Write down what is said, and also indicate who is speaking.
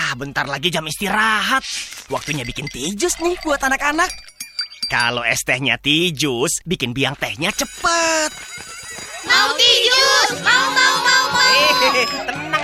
Speaker 1: bentar lagi jam istirahat. Waktunya bikin tijus nih buat anak-anak. Kalau es tehnya tijus, bikin biang tehnya cepet.
Speaker 2: Mau tijus! Mau!
Speaker 1: Tenang